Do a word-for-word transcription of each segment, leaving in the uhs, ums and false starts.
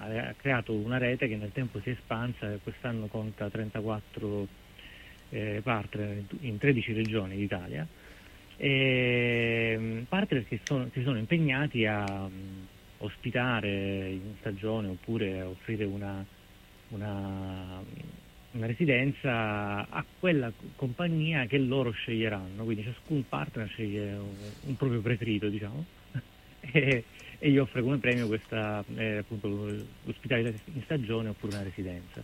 ha creato una rete che nel tempo si è espansa e quest'anno conta trentaquattro eh, partner in tredici regioni d'Italia, e partner che sono, si sono impegnati a um, ospitare in stagione oppure a offrire una, una, una residenza a quella compagnia che loro sceglieranno, quindi ciascun partner sceglie un, un proprio preferito, diciamo, e, e gli offre come premio questa eh, appunto l'ospitalità in stagione oppure una residenza.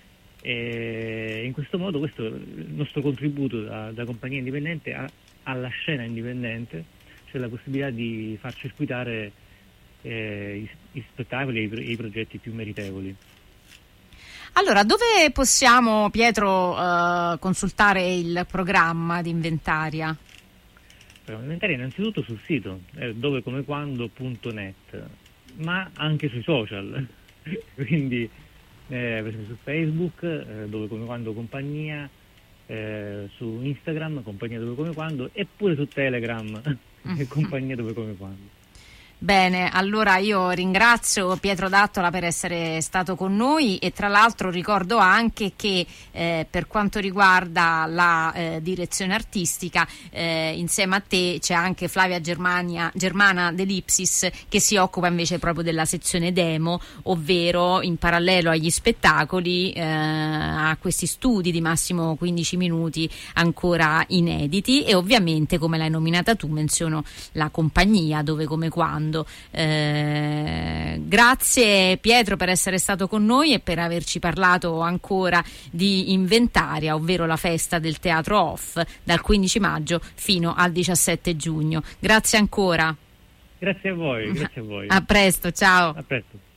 E in questo modo questo è il nostro contributo da, da compagnia indipendente a, alla scena indipendente, c'è la possibilità di far circuitare eh, i, i spettacoli e i, i progetti più meritevoli. Allora, dove possiamo, Pietro, uh, consultare il programma di Inventaria? Inventaria innanzitutto sul sito eh, dovecomequando punto net, ma anche sui social, quindi eh, per esempio su Facebook eh, Dove Come Quando Compagnia, eh, su Instagram Compagnia Dove Come Quando, e pure su Telegram Compagnia Dove Come Quando. Bene, allora io ringrazio Pietro D'Attola per essere stato con noi, e tra l'altro ricordo anche che eh, per quanto riguarda la eh, direzione artistica eh, insieme a te c'è anche Flavia Germania, Germana dell'Ipsis, che si occupa invece proprio della sezione demo, ovvero in parallelo agli spettacoli eh, a questi studi di massimo quindici minuti ancora inediti, e ovviamente, come l'hai nominata tu, menziono la compagnia Dove Come Quando. Eh, grazie Pietro per essere stato con noi e per averci parlato ancora di Inventaria, ovvero la festa del teatro off dal quindici maggio fino al diciassette giugno. Grazie ancora. Grazie a voi, grazie a voi. A presto, ciao. A presto.